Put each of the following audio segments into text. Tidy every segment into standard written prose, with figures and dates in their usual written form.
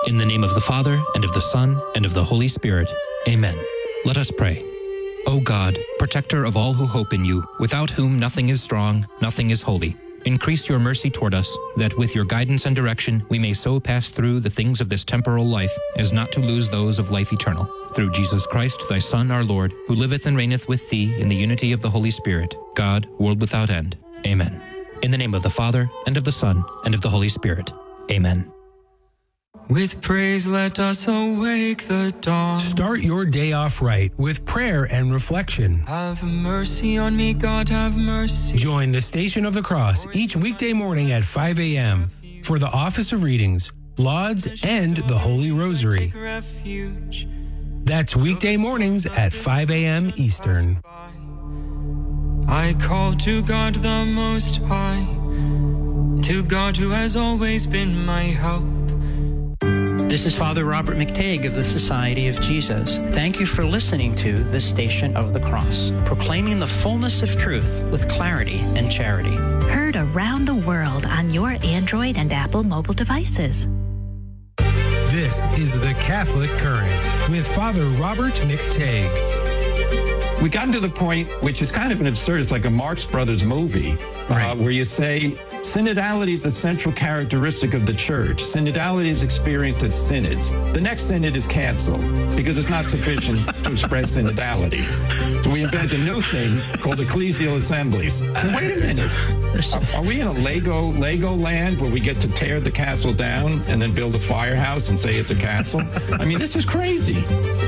In the name of the Father, and of the Son, and of the Holy Spirit. Amen. Let us pray. O God, protector of all who hope in you, without whom nothing is strong, nothing is holy, increase your mercy toward us, that with your guidance and direction we may so pass through the things of this temporal life as not to lose those of life eternal. Through Jesus Christ, thy Son, our Lord, who liveth and reigneth with thee in the unity of the Holy Spirit, God, world without end. Amen. In the name of the Father, and of the Son, and of the Holy Spirit. Amen. With praise let us awake the dawn. Start your day off right with prayer and reflection. Have mercy on me, God, have mercy. Join the Station of the Cross each weekday morning at 5 a.m. for the Office of Readings, Lauds, and the Holy Rosary. That's weekday mornings at 5 a.m. Eastern. I call to God the Most High, to God who has always been my help. This is Father Robert McTague of the Society of Jesus. Thank you for listening to The Station of the Cross, proclaiming the fullness of truth with clarity and charity. Heard around the world on your Android and Apple mobile devices. This is The Catholic Current with Father Robert McTague. We gotten to the point, which is kind of an absurd, it's like a Marx Brothers movie, Right. where you say synodality is the central characteristic of the church. Synodality is experienced at synods. The next synod is canceled because it's not sufficient to express synodality. So we invent a new thing called ecclesial assemblies. Now, wait a minute. Are we in a Lego land where we get to tear the castle down and then build a firehouse and say it's a castle? I mean, this is crazy.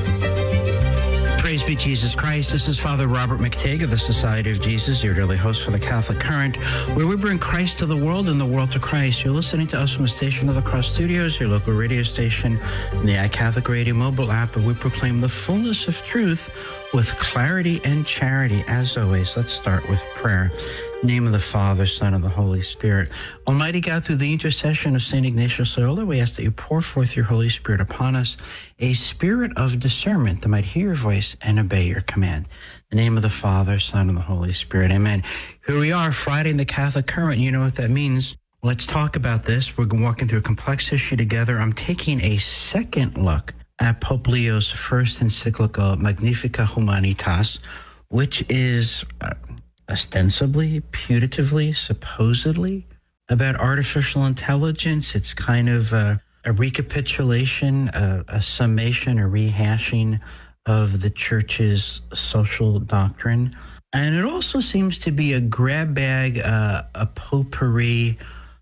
Praise be Jesus Christ. This is Father Robert McTague of the Society of Jesus, your daily host for the Catholic Current, where we bring Christ to the world and the world to Christ. You're listening to us from the Station of the Cross Studios, your local radio station, and the iCatholic Radio mobile app, where we proclaim the fullness of truth with clarity and charity. As always, let's start with prayer. In the name of the Father, Son, and the Holy Spirit. Almighty God, through the intercession of St. Ignatius Loyola, we ask that you pour forth your Holy Spirit upon us, a spirit of discernment that might hear your voice and obey your command. In the name of the Father, Son, and the Holy Spirit. Amen. Here we are, Friday in the Catholic Current. You know what that means. Let's talk about this. We're walking through a complex issue together. I'm taking a second look at Pope Leo's first encyclical, Magnificat Humanitas, which is ostensibly, putatively, supposedly about artificial intelligence. It's kind of a recapitulation, a summation, a rehashing of the Church's social doctrine. And it also seems to be a grab bag, a potpourri,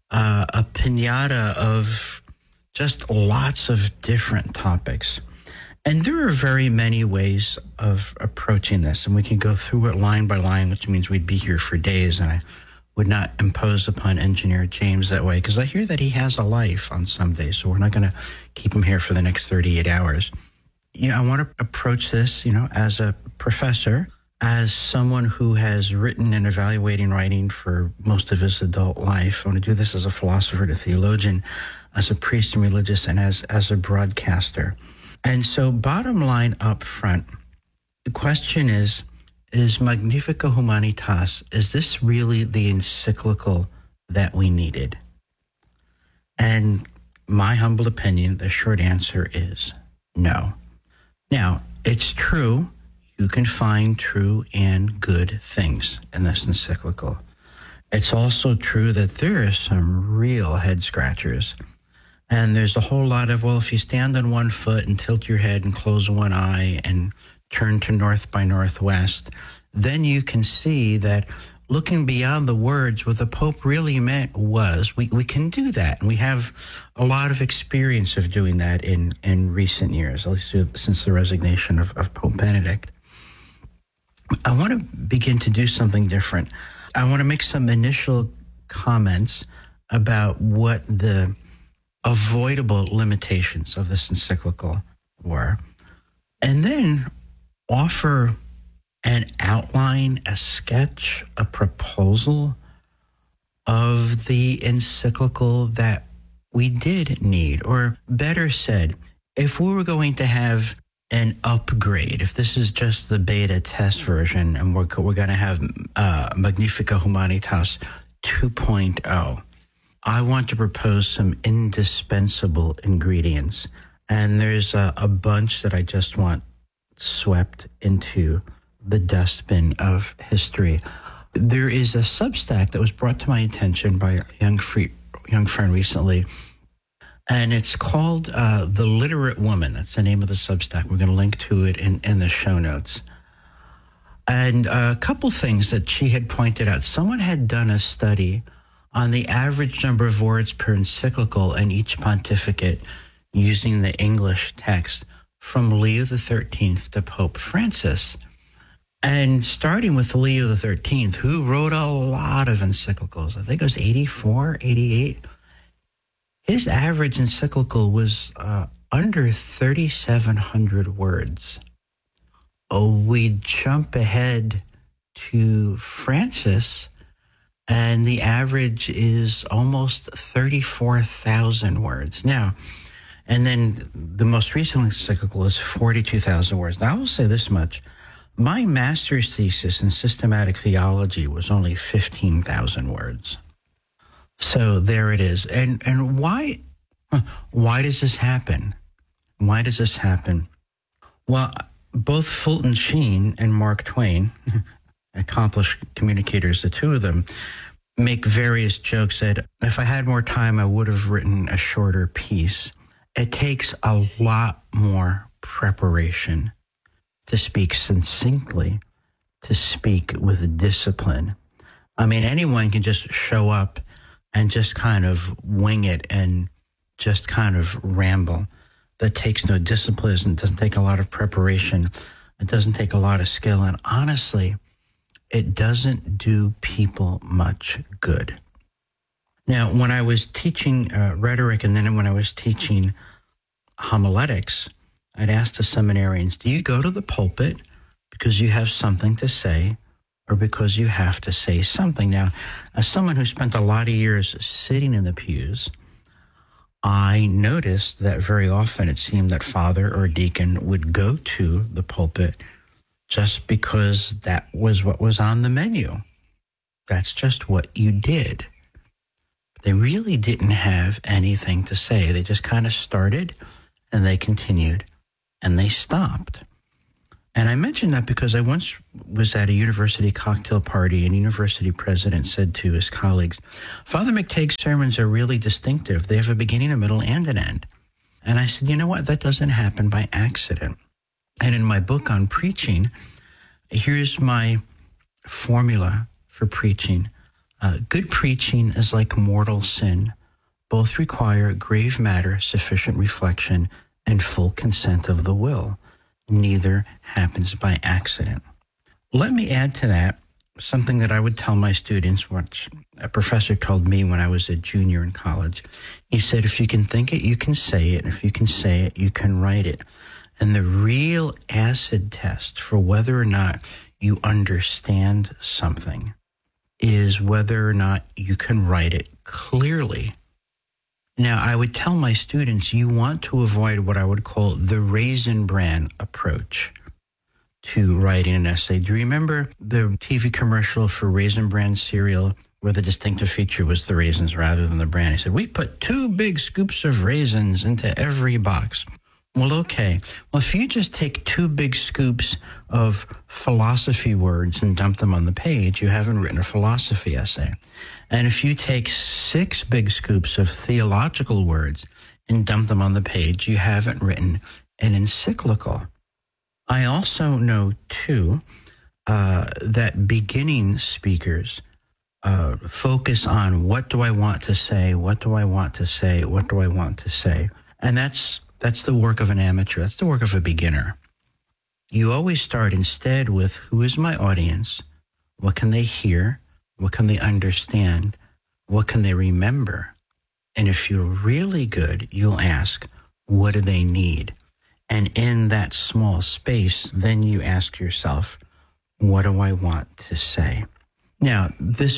a piñata of just lots of different topics. And there are very many ways of approaching this, and we can go through it line by line, which means we'd be here for days, and I would not impose upon Engineer James that way, because I hear that he has a life on some days, so we're not going to keep him here for the next 38 hours. I want to approach this, as a professor, as someone who has written and evaluating writing for most of his adult life. I want to do this as a philosopher, a theologian, as a priest and religious, and as a broadcaster. And so bottom line up front, the question is Magnificat Humanitas, is this really the encyclical that we needed? And my humble opinion, the short answer is no. Now, it's true, you can find true and good things in this encyclical. It's also true that there are some real head scratchers. And there's a whole lot of, well, if you stand on one foot and tilt your head and close one eye and turn to north by northwest, then you can see that looking beyond the words, what the Pope really meant was, we can do that. And we have a lot of experience of doing that in recent years, at least since the resignation of Pope Benedict. I want to begin to do something different. I want to make some initial comments about what the avoidable limitations of this encyclical were, and then offer an outline, a sketch, a proposal of the encyclical that we did need. Or better said, if we were going to have an upgrade, if this is just the beta test version and we're going to have Magnificat Humanitas 2.0, I want to propose some indispensable ingredients. And there's a bunch that I just want swept into the dustbin of history. There is a Substack that was brought to my attention by a young friend recently, and it's called The Literate Woman. That's the name of the Substack. We're going to link to it in the show notes. And a couple things that she had pointed out. Someone had done a study on the average number of words per encyclical in each pontificate using the English text from Leo XIII to Pope Francis. And starting with Leo XIII, who wrote a lot of encyclicals, I think it was 84, 88. His average encyclical was under 3,700 words. We jump ahead to Francis, and the average is almost 34,000 words. Now, and then the most recent encyclical is 42,000 words. Now, I will say this much. My master's thesis in systematic theology was only 15,000 words. So there it is. And why does this happen? Why does this happen? Well, both Fulton Sheen and Mark Twain, accomplished communicators, the two of them, make various jokes that if I had more time, I would have written a shorter piece. It takes a lot more preparation to speak succinctly, to speak with discipline. I mean, anyone can just show up and just kind of wing it and just kind of ramble. That takes no discipline. It doesn't take a lot of preparation. It doesn't take a lot of skill. And honestly, it doesn't do people much good. Now, when I was teaching rhetoric and then when I was teaching homiletics, I'd ask the seminarians, do you go to the pulpit because you have something to say or because you have to say something? Now, as someone who spent a lot of years sitting in the pews, I noticed that very often it seemed that father or deacon would go to the pulpit just because that was what was on the menu. That's just what you did. They really didn't have anything to say. They just kind of started and they continued and they stopped. And I mention that because I once was at a university cocktail party and university president said to his colleagues, Father McTague's sermons are really distinctive. They have a beginning, a middle, and an end. And I said, you know what? That doesn't happen by accident. And in my book on preaching, here's my formula for preaching. Good preaching is like mortal sin. Both require grave matter, sufficient reflection, and full consent of the will. Neither happens by accident. Let me add to that something that I would tell my students, which a professor told me when I was a junior in college. He said, if you can think it, you can say it. And if you can say it, you can write it. And the real acid test for whether or not you understand something is whether or not you can write it clearly. Now, I would tell my students, you want to avoid what I would call the Raisin Bran approach to writing an essay. Do you remember the TV commercial for Raisin Bran cereal where the distinctive feature was the raisins rather than the bran? He said, we put 2 big scoops of raisins into every box. Well, okay. Well, if you just take 2 big scoops of philosophy words and dump them on the page, you haven't written a philosophy essay. And if you take 6 big scoops of theological words and dump them on the page, you haven't written an encyclical. I also know, too, that beginning speakers focus on what do I want to say, what do I want to say, what do I want to say. And that's the work of an amateur. That's the work of a beginner. You always start instead with who is my audience? What can they hear? What can they understand? What can they remember? And if you're really good, you'll ask, what do they need? And in that small space, then you ask yourself, what do I want to say? Now,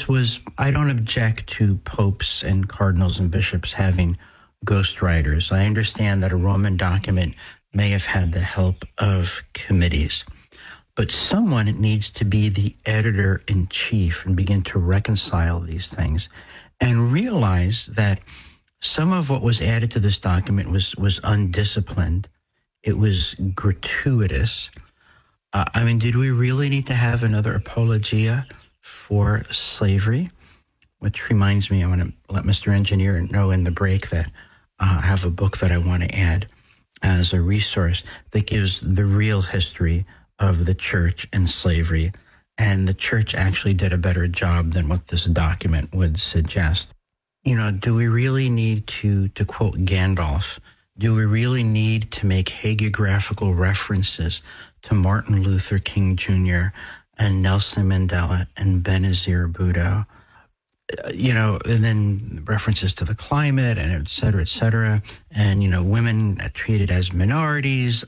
I don't object to popes and cardinals and bishops having ghostwriters. I understand that a Roman document may have had the help of committees, but someone needs to be the editor-in-chief and begin to reconcile these things and realize that some of what was added to this document was undisciplined. It was gratuitous. Did we really need to have another apologia for slavery? Which reminds me, I want to let Mr. Engineer know in the break that I have a book that I want to add as a resource that gives the real history of the church and slavery. And the church actually did a better job than what this document would suggest. Do we really need to quote Gandalf, do we really need to make hagiographical references to Martin Luther King Jr. and Nelson Mandela and Benazir Bhutto? And then references to the climate and et cetera, and, women treated as minorities.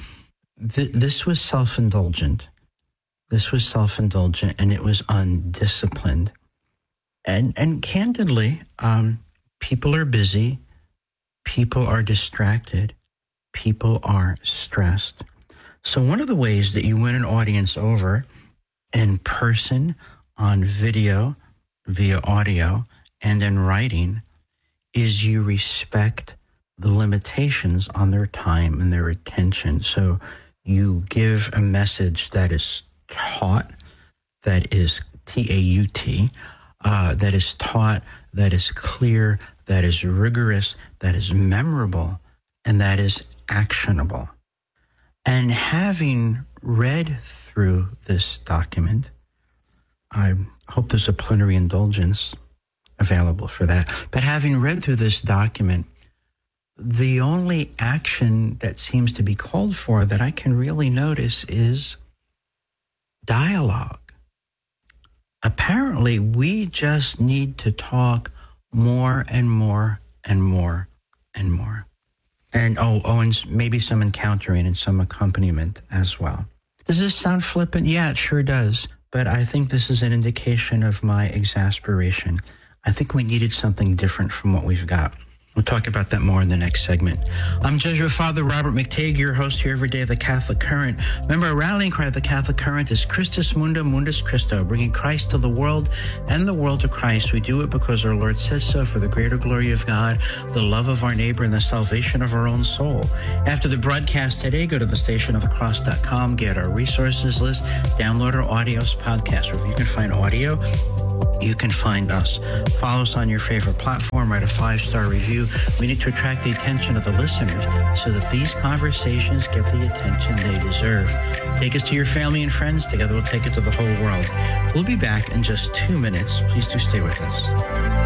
This was self-indulgent. This was self-indulgent, and it was undisciplined. And candidly, people are busy, people are distracted, people are stressed. So one of the ways that you win an audience over in person, on video, via audio, and in writing is you respect the limitations on their time and their attention. So you give a message that is taught, that is T-A-U-T, that is taught, that is clear, that is rigorous, that is memorable, and that is actionable. And having read through this document, I hope there's a plenary indulgence available for that. But having read through this document, the only action that seems to be called for that I can really notice is dialogue. Apparently, we just need to talk more and more and more and more. And and maybe some encountering and some accompaniment as well. Does this sound flippant? Yeah, it sure does. But I think this is an indication of my exasperation. I think we needed something different from what we've got. We'll talk about that more in the next segment. I'm Jesuit Father Robert McTague, your host here every day of the Catholic Current. Remember, our rallying cry of the Catholic Current is Christus Mundum Mundus Christo, bringing Christ to the world and the world to Christ. We do it because our Lord says so, for the greater glory of God, the love of our neighbor, and the salvation of our own soul. After the broadcast today, go to thestationofthecross.com, get our resources list, download our audios podcast, wherever you can find audio. You can find us. Follow us on your favorite platform. Write a 5-star review. We need to attract the attention of the listeners so that these conversations get the attention they deserve. Take us to your family and friends. Together we'll take it to the whole world. We'll be back in just 2 minutes. Please do stay with us.